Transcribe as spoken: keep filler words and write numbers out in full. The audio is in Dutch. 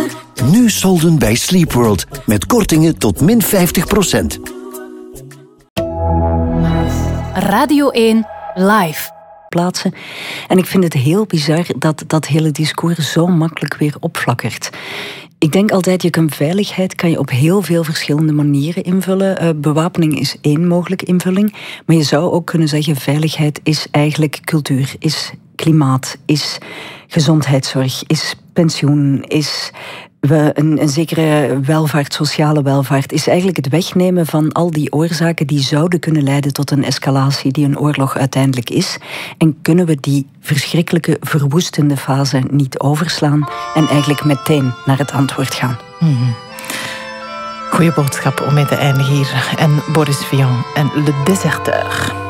Nu solden bij Sleepworld. Met kortingen tot min vijftig procent. Radio één Live. Plaatsen. En ik vind het heel bizar dat dat hele discours zo makkelijk weer opflakkert. Ik denk altijd, je kunt veiligheid kan je op heel veel verschillende manieren invullen. Uh, bewapening is één mogelijke invulling. Maar je zou ook kunnen zeggen, veiligheid is eigenlijk cultuur, is klimaat, is gezondheidszorg, is pensioen, is we een, een zekere welvaart, sociale welvaart, is eigenlijk het wegnemen van al die oorzaken die zouden kunnen leiden tot een escalatie die een oorlog uiteindelijk is. En kunnen we die verschrikkelijke, verwoestende fase niet overslaan en eigenlijk meteen naar het antwoord gaan. Mm-hmm. Goeie boodschap om mee te eindigen hier. En Boris Vian en Le Déserteur.